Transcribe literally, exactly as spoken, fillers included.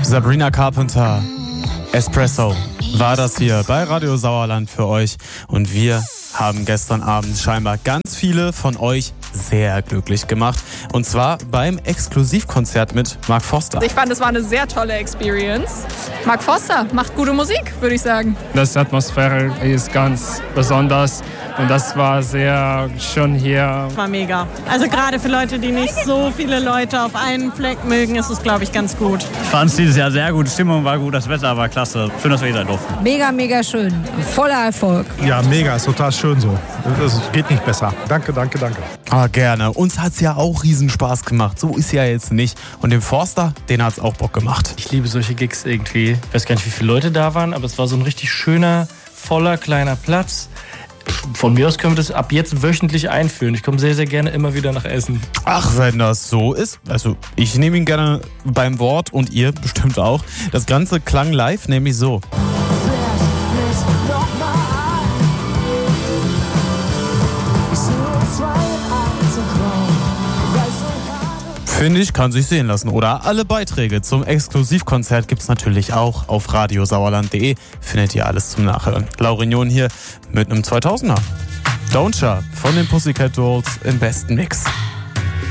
Sabrina Carpenter, Espresso, war das hier bei Radio Sauerland für euch. Und wir haben gestern Abend scheinbar ganz viele von euch sehr glücklich gemacht. Und zwar beim Exklusivkonzert mit Mark Foster. Ich fand, es war eine sehr tolle Experience. Mark Foster macht gute Musik, würde ich sagen. Das Atmosphäre ist ganz besonders. Und das war sehr schön hier. War mega. Also gerade für Leute, die nicht so viele Leute auf einen Fleck mögen, ist es, glaube ich, ganz gut. Ich fand es dieses Jahr sehr gut. Die Stimmung war gut, das Wetter war klasse. Schön, dass wir hier sein durften. Mega, mega schön. Voller Erfolg. Ja, mega. Ist total schön so. Es geht nicht besser. Danke, danke, danke. Ah, gerne. Uns hat's ja auch riesen Spaß gemacht. So ist ja jetzt nicht. Und dem Forster, den hat's auch Bock gemacht. Ich liebe solche Gigs irgendwie. Ich weiß gar nicht, wie viele Leute da waren, aber es war so ein richtig schöner, voller, kleiner Platz. Von mir aus können wir das ab jetzt wöchentlich einführen. Ich komme sehr, sehr gerne immer wieder nach Essen. Ach, wenn das so ist. Also ich nehme ihn gerne beim Wort und ihr bestimmt auch. Das Ganze klang live nämlich so. Finde ich, kann sich sehen lassen, oder? Alle Beiträge zum Exklusivkonzert gibt's natürlich auch auf radiosauerland punkt de. Findet ihr alles zum Nachhören. Laurignon hier mit einem zweitausender. Don't Sha von den Pussycat Dolls im besten Mix.